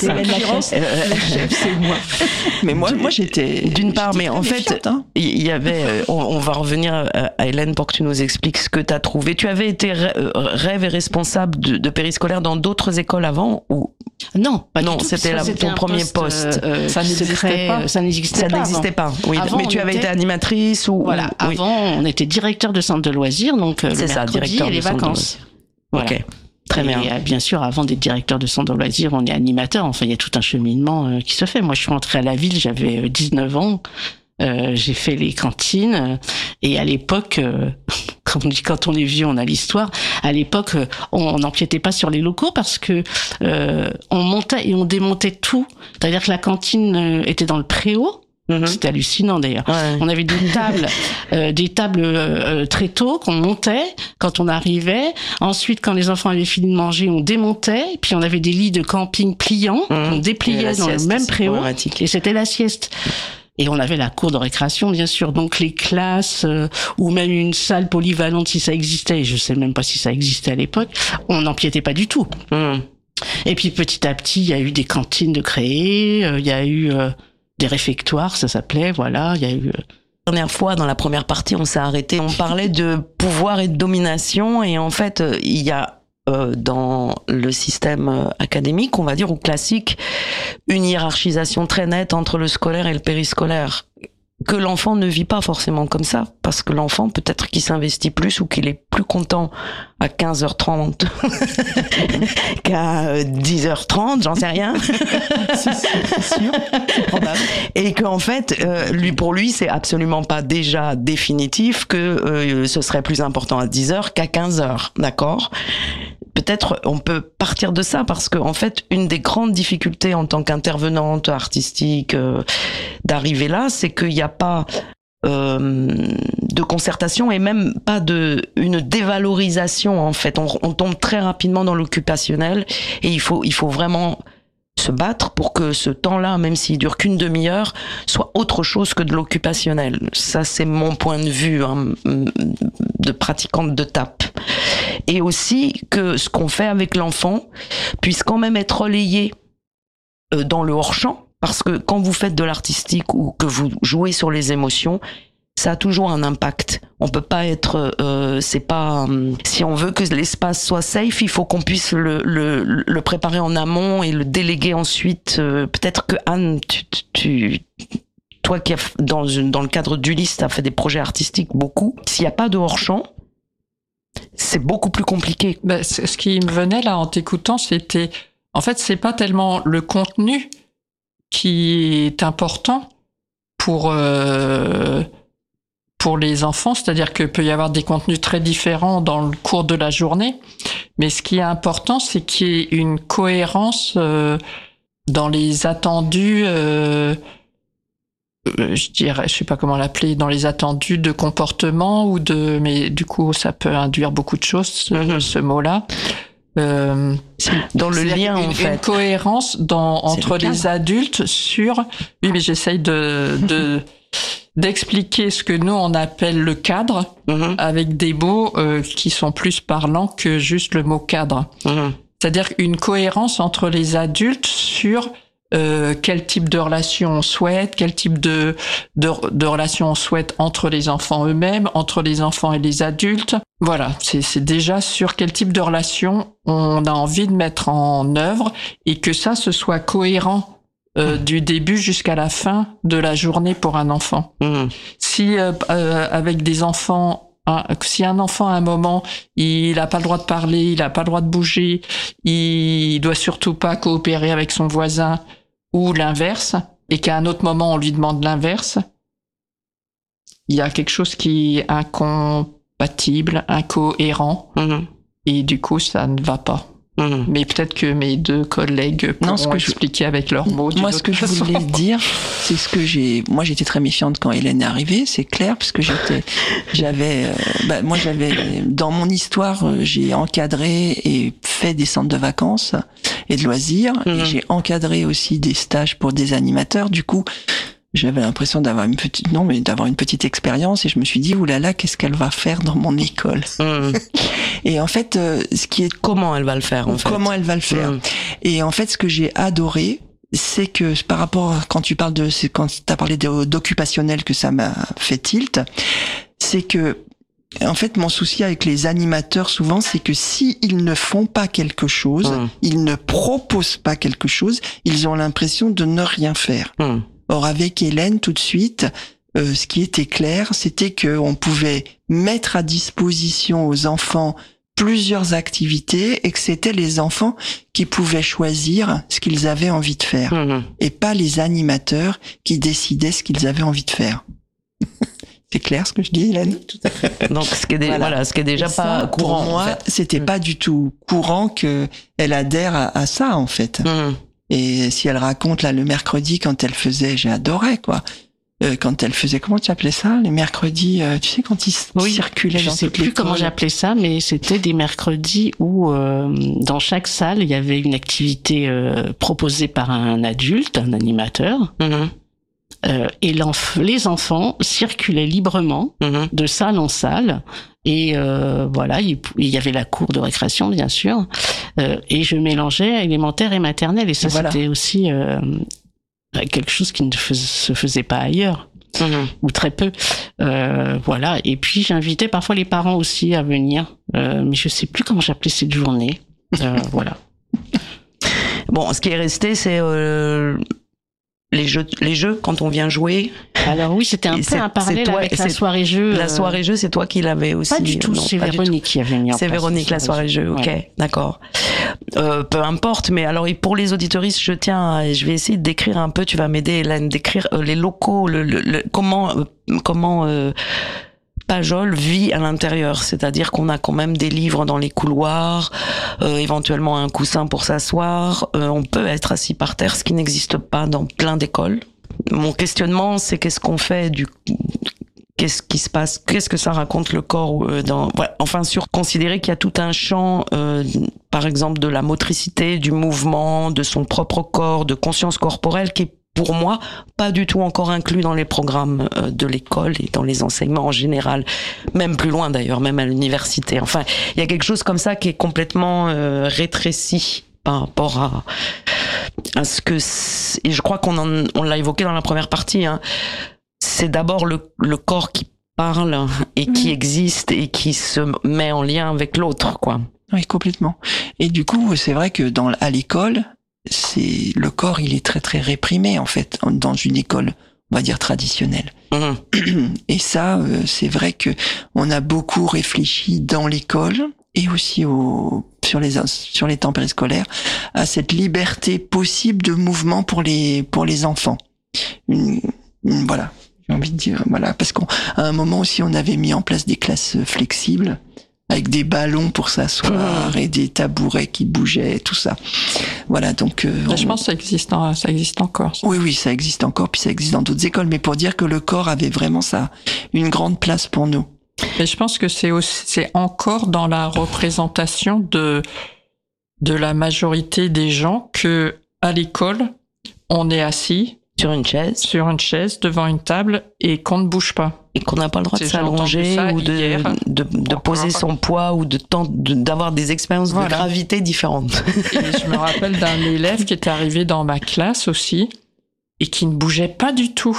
Hélène la chef, c'est moi. Mais moi j'étais... D'une part, mais en fait, il y avait... on va revenir à Hélène pour que tu nous expliques ce que tu as trouvé. Tu avais été rêve et responsable de périscolaire dans d'autres écoles avant ou... Non, pas non, du tout. C'était ton premier poste. Ça n'existait pas. Ça n'existait pas. Oui, avant, mais tu avais été animatrice ou... Voilà, avant, on était directeur de centre de loisirs, donc le mercredi et les vacances. Voilà. Ok, très bien. Et bien sûr, avant d'être directeur de centre de loisirs, on est animateur. Enfin, il y a tout un cheminement qui se fait. Moi, je suis rentrée à la ville, j'avais 19 ans. J'ai fait les cantines et à l'époque, comme on dit, quand on est vieux, on a l'histoire. À l'époque, on n'empiétait pas sur les locaux parce que on montait et on démontait tout. C'est-à-dire que la cantine était dans le préau. C'était hallucinant d'ailleurs. Ouais. On avait des tables très tôt qu'on montait quand on arrivait. Ensuite, quand les enfants avaient fini de manger, on démontait. Puis on avait des lits de camping pliants qu'on dépliait dans le même préau. Et c'était la sieste. Et on avait la cour de récréation, bien sûr. Donc les classes ou même une salle polyvalente, si ça existait, et je sais même pas si ça existait à l'époque, on n'empiétait pas du tout. Et puis petit à petit, il y a eu des cantines de créer, il y a eu des réfectoires, ça s'appelait, voilà. Il y a eu... La dernière fois, dans la première partie, on s'est arrêté. On parlait de pouvoir et de domination, et en fait, il y a dans le système académique, on va dire, ou classique, une hiérarchisation très nette entre le scolaire et le périscolaire, que l'enfant ne vit pas forcément comme ça, parce que l'enfant, peut-être qu'il s'investit plus ou qu'il est plus content à 15h30 qu'à 10h30, j'en sais rien. C'est sûr, c'est probable. Et qu'en fait, pour lui, c'est absolument pas déjà définitif que ce serait plus important à 10h qu'à 15h, d'accord ? Peut-être on peut partir de ça parce que en fait une des grandes difficultés en tant qu'intervenante artistique d'arriver là, c'est qu'il n'y a pas de concertation et même pas une dévalorisation en fait. On tombe très rapidement dans l'occupationnel et il faut vraiment se battre pour que ce temps-là, même s'il dure qu'une demi-heure, soit autre chose que de l'occupationnel. Ça, c'est mon point de vue de pratiquante de tape. Et aussi que ce qu'on fait avec l'enfant puisse quand même être relayé dans le hors-champ, parce que quand vous faites de l'artistique ou que vous jouez sur les émotions, ça a toujours un impact. On peut pas être, c'est pas. Si on veut que l'espace soit safe, il faut qu'on puisse le préparer en amont et le déléguer ensuite. Peut-être que Anne, toi qui dans le cadre d'Ulysse, t'as fait des projets artistiques beaucoup. S'il y a pas de hors-champ, c'est beaucoup plus compliqué. Ben, ce qui me venait là en t'écoutant, c'était, en fait, c'est pas tellement le contenu qui est important pour les enfants, c'est-à-dire que peut y avoir des contenus très différents dans le cours de la journée, mais ce qui est important, c'est qu'il y ait une cohérence dans les attendus, je dirais, je sais pas comment l'appeler, dans les attendus de comportement mais du coup, ça peut induire beaucoup de choses, ce mot-là. Dans le lien, en fait. Une cohérence entre les adultes sur... Oui, mais j'essaye d'expliquer ce que nous, on appelle le cadre, avec des mots qui sont plus parlants que juste le mot cadre. C'est-à-dire une cohérence entre les adultes sur quel type de relation on souhaite, quel type de relation on souhaite entre les enfants eux-mêmes, entre les enfants et les adultes. Voilà, c'est déjà sur quel type de relation on a envie de mettre en œuvre et que ça, ce soit cohérent du début jusqu'à la fin de la journée pour un enfant. Si avec des enfants, si un enfant à un moment il a pas le droit de parler, il a pas le droit de bouger, il doit surtout pas coopérer avec son voisin ou l'inverse, et qu'à un autre moment on lui demande l'inverse, il y a quelque chose qui est incompatible, incohérent, et du coup ça ne va pas. Mais peut-être que mes deux collègues pourront expliquer avec leurs mots. Moi, ce que je voulais dire, c'est ce que moi, j'étais très méfiante quand Hélène est arrivée, c'est clair, parce que j'avais, dans mon histoire, j'ai encadré et fait des centres de vacances et de loisirs, et j'ai encadré aussi des stages pour des animateurs. Du coup, j'avais l'impression d'avoir une petite expérience, et je me suis dit, oulala, qu'est-ce qu'elle va faire dans mon école? Et en fait, comment elle va le faire, Et en fait, ce que j'ai adoré, c'est que par rapport, quand tu as parlé d'occupationnel, que ça m'a fait tilt, c'est que, en fait, mon souci avec les animateurs, souvent, c'est que si ils ne font pas quelque chose, ils ne proposent pas quelque chose, ils ont l'impression de ne rien faire. Or, avec Hélène, tout de suite, ce qui était clair, c'était qu'on pouvait mettre à disposition aux enfants plusieurs activités, et que c'était les enfants qui pouvaient choisir ce qu'ils avaient envie de faire, et pas les animateurs qui décidaient ce qu'ils avaient envie de faire. C'est clair ce que je dis, Hélène? Tout à fait. Donc, ce qui est déjà pas courant. Pour moi, c'était pas du tout courant qu'elle adhère à ça, en fait. Et si elle raconte, là, le mercredi, quand elle faisait, j'ai adoré, quoi. Quand elle faisait, comment tu appelais ça? Les mercredis, tu sais, quand ils circulaient dans toutes les écoles. Je sais plus comment j'appelais ça, mais c'était des mercredis où, dans chaque salle, il y avait une activité proposée par un adulte, un animateur. Et les enfants circulaient librement de salle en salle, et voilà, il y avait la cour de récréation, bien sûr, et je mélangeais élémentaire et maternelle, et ça, c'était aussi quelque chose qui ne se faisait pas ailleurs, ou très peu. Voilà, et puis j'invitais parfois les parents aussi à venir, mais je sais plus comment j'appelais cette journée. Voilà. Bon, ce qui est resté, c'est les jeux, quand on vient jouer. Alors oui, c'était un peu un parallèle avec la soirée jeu. La soirée jeu, c'est toi qui l'avais aussi. Pas du tout, c'est Véronique qui avait mis en place. C'est Véronique, la soirée jeu, ok, d'accord. Peu importe, mais alors pour les auditoristes, je vais essayer de décrire un peu, tu vas m'aider, Hélène, décrire les locaux, comment Pajol vit à l'intérieur, c'est-à-dire qu'on a quand même des livres dans les couloirs, éventuellement un coussin pour s'asseoir, on peut être assis par terre, ce qui n'existe pas dans plein d'écoles. Mon questionnement, c'est qu'est-ce qu'on fait qu'est-ce qui se passe, qu'est-ce que ça raconte le corps considérer qu'il y a tout un champ, par exemple de la motricité, du mouvement, de son propre corps, de conscience corporelle, qui est pour moi pas du tout encore inclus dans les programmes de l'école et dans les enseignements en général, même plus loin d'ailleurs, même à l'université. Enfin, il y a quelque chose comme ça qui est complètement rétréci par rapport à ce que et je crois qu'on l'a évoqué dans la première partie, c'est d'abord le corps qui parle et qui existe et qui se met en lien avec l'autre, quoi. Oui, complètement. Et du coup, c'est vrai que à l'école, le corps, il est très très réprimé, en fait, dans une école, on va dire, traditionnelle. Et ça, c'est vrai que on a beaucoup réfléchi dans l'école et aussi sur les temps périscolaires à cette liberté possible de mouvement pour les enfants. Voilà, j'ai envie de dire, voilà, parce qu'à un moment aussi, on avait mis en place des classes flexibles avec des ballons pour s'asseoir et des tabourets qui bougeaient, tout ça. Voilà, donc... je pense que ça existe encore. Ça. Oui, ça existe encore, puis ça existe dans d'autres écoles, mais pour dire que le corps avait vraiment une grande place pour nous. Et je pense que c'est encore dans la représentation de la majorité des gens que à l'école, on est assis sur une chaise devant une table et qu'on ne bouge pas. Et qu'on n'a pas le droit de s'allonger ou de poser son poids ou d'avoir des expériences de gravité différentes. Et je me rappelle d'un élève qui était arrivé dans ma classe aussi et qui ne bougeait pas du tout.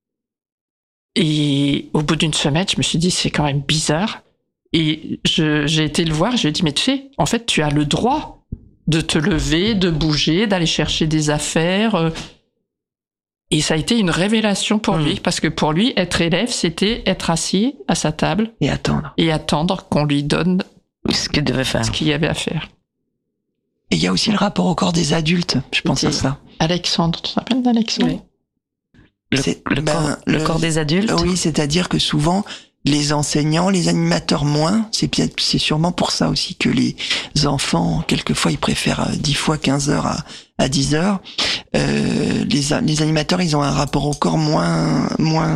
Et au bout d'une semaine, je me suis dit, c'est quand même bizarre. Et j'ai été le voir, je lui ai dit, mais tu sais, en fait, tu as le droit de te lever, de bouger, d'aller chercher des affaires. Et ça a été une révélation pour lui, parce que pour lui, être élève, c'était être assis à sa table et attendre qu'on lui donne ce qu'il devait faire, ce qu'il y avait à faire. Et il y a aussi le rapport au corps des adultes, je pense à ça. Alexandre, tu te rappelles d'Alexandre? Oui. Le corps des adultes. Oui, c'est-à-dire que souvent, les enseignants, les animateurs moins, c'est sûrement pour ça aussi que les enfants, quelquefois, ils préfèrent 10 fois 15 heures à 10 heures. Les animateurs, ils ont un rapport au corps moins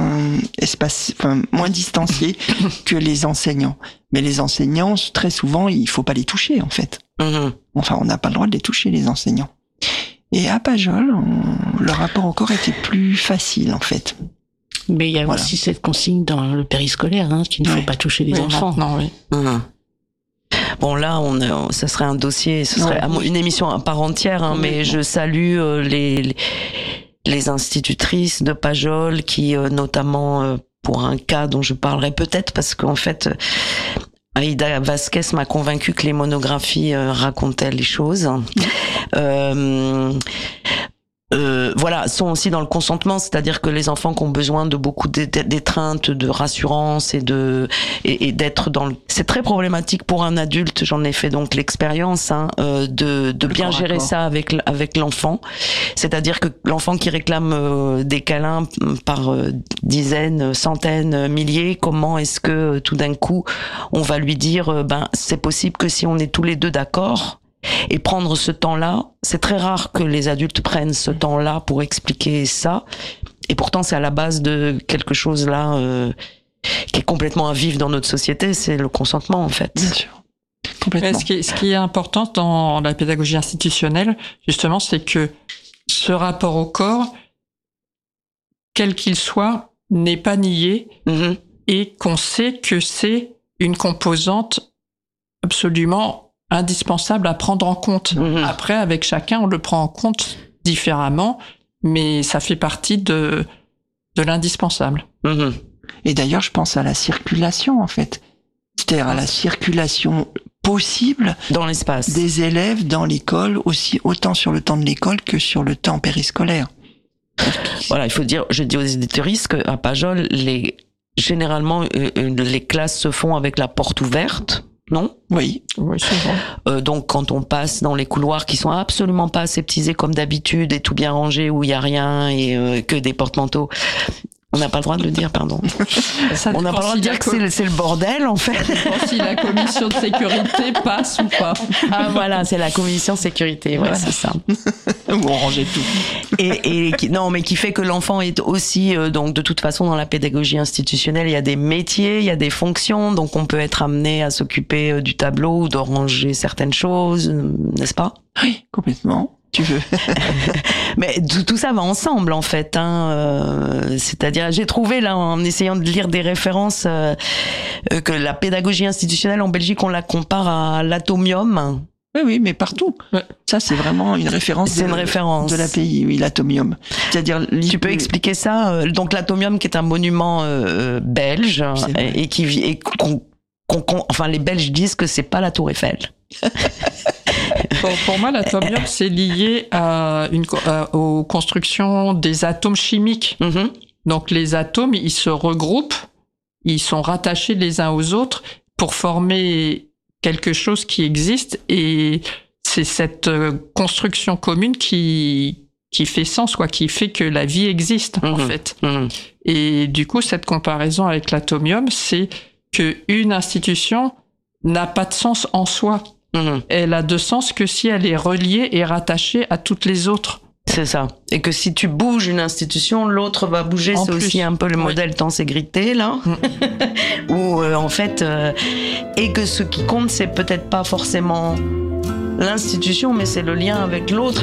distancié que les enseignants. Mais les enseignants, très souvent, il faut pas les toucher, en fait. Enfin, on n'a pas le droit de les toucher, les enseignants. Et à Pajol, le rapport au corps était plus facile, en fait. Mais il y a aussi cette consigne dans le périscolaire, hein, qu'il ne faut pas toucher les enfants. Non, oui. Bon, là, ça serait un dossier, ce serait une émission à part entière, hein, mais je salue les institutrices de Pajol qui, notamment pour un cas dont je parlerai peut-être, parce qu'en fait, Aïda Vasquez m'a convaincu que les monographies racontaient les choses. Voilà, sont aussi dans le consentement, c'est-à-dire que les enfants qui ont besoin de beaucoup d'étreinte, de rassurance et d'être dans le... C'est très problématique pour un adulte, j'en ai fait donc l'expérience, hein, de bien gérer ça avec l'enfant. C'est-à-dire que l'enfant qui réclame des câlins par dizaines, centaines, milliers, comment est-ce que tout d'un coup on va lui dire c'est possible que si on est tous les deux d'accord. Et prendre ce temps-là, c'est très rare que les adultes prennent ce temps-là pour expliquer ça. Et pourtant, c'est à la base de quelque chose là qui est complètement à vivre dans notre société, c'est le consentement en fait. Bien sûr. Complètement. Ce qui est important dans la pédagogie institutionnelle, justement, c'est que ce rapport au corps, quel qu'il soit, n'est pas nié et qu'on sait que c'est une composante absolument indispensable à prendre en compte. Après, avec chacun, on le prend en compte différemment, mais ça fait partie de l'indispensable. Et d'ailleurs, je pense à la circulation, en fait. C'est-à-dire à la circulation possible dans l'espace des élèves dans l'école, aussi autant sur le temps de l'école que sur le temps périscolaire. Voilà, il faut dire, je dis aux éditoristes qu'à Pajol, généralement, les classes se font avec la porte ouverte. Non ? Oui, souvent. Donc, quand on passe dans les couloirs qui sont absolument pas aseptisés comme d'habitude et tout bien rangés où il y a rien et que des porte-manteaux, on n'a pas le droit de le dire, pardon. On n'a pas le droit de dire que c'est le bordel, en fait. Si la commission de sécurité passe ou pas. Ah, voilà, c'est la commission de sécurité, ouais, c'est ça. Où on rangeait tout. Mais qui fait que l'enfant est aussi, donc, de toute façon, dans la pédagogie institutionnelle, il y a des métiers, il y a des fonctions, donc on peut être amené à s'occuper du tableau ou de ranger certaines choses, n'est-ce pas? Oui, complètement. Tu veux. Mais tout ça va ensemble en fait, hein. C'est-à-dire, j'ai trouvé là en essayant de lire des références que la pédagogie institutionnelle en Belgique, on la compare à l'atomium. Oui, mais partout. Ça, c'est vraiment une référence. C'est une référence de l'API, oui, l'atomium. C'est-à-dire, tu peux expliquer ça? Donc l'atomium, qui est un monument belge et enfin, les Belges disent que c'est pas la Tour Eiffel. Pour moi, l'atomium, c'est lié aux constructions des atomes chimiques. Donc, les atomes, ils se regroupent, ils sont rattachés les uns aux autres pour former quelque chose qui existe, et c'est cette construction commune qui fait sens, quoi, qui fait que la vie existe, en fait. Et du coup, cette comparaison avec l'atomium, c'est qu'une institution n'a pas de sens en soi. Elle a de sens que si elle est reliée et rattachée à toutes les autres. C'est ça. Et que si tu bouges une institution, l'autre va bouger. C'est aussi un peu le modèle temps-ségrité, là. Où, en fait, et que ce qui compte, c'est peut-être pas forcément l'institution, mais c'est le lien avec l'autre.